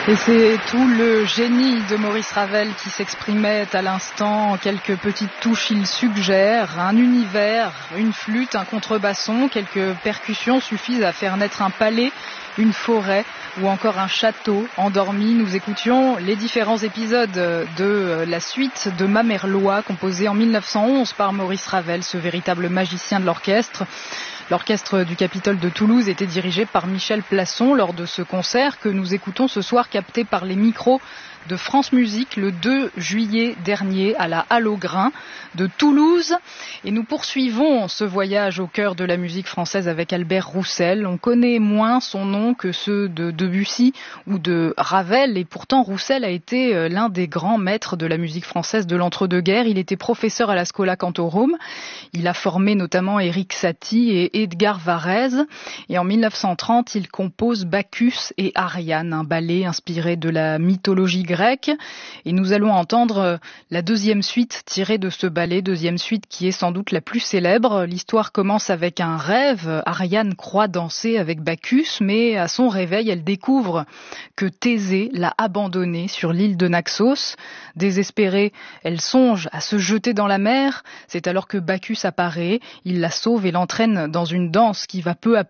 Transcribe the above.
Et c'est tout le génie de Maurice Ravel qui s'exprimait à l'instant. Quelques petites touches, il suggère un univers, une flûte, un contrebasson, quelques percussions suffisent à faire naître un palais, une forêt ou encore un château endormi. Nous écoutions les différents épisodes de la suite de Mamerlois, composée en 1911 par Maurice Ravel, ce véritable magicien de l'orchestre. L'orchestre du Capitole de Toulouse était dirigé par Michel Plasson lors de ce concert que nous écoutons ce soir, capté par les micros de France Musique le 2 juillet dernier à la Halle aux Grains de Toulouse. Et nous poursuivons ce voyage au cœur de la musique française avec Albert Roussel. On connaît moins son nom que ceux de Debussy ou de Ravel, et pourtant Roussel a été l'un des grands maîtres de la musique française de l'entre-deux-guerres. Il était professeur à la Schola Cantorum. Il a formé notamment Erik Satie et Edgar Varèse. Et en 1930, il compose Bacchus et Ariane, un ballet inspiré de la mythologie grecque. Et nous allons entendre la deuxième suite tirée de ce ballet, deuxième suite qui est sans doute la plus célèbre. L'histoire commence avec un rêve. Ariane croit danser avec Bacchus, mais à son réveil, elle découvre que Thésée l'a abandonnée sur l'île de Naxos. Désespérée, elle songe à se jeter dans la mer. C'est alors que Bacchus apparaît, il la sauve et l'entraîne dans une danse qui va peu à peu